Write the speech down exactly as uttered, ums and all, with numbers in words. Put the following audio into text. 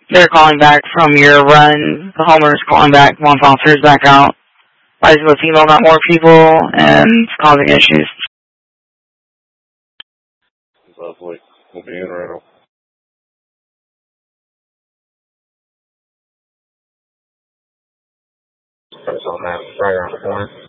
They're calling back from your run. The homeowner's calling back, wants officers back out. Why is the female got more people and it's causing issues? Lovely. We'll be in right now. That's on that right around the corner.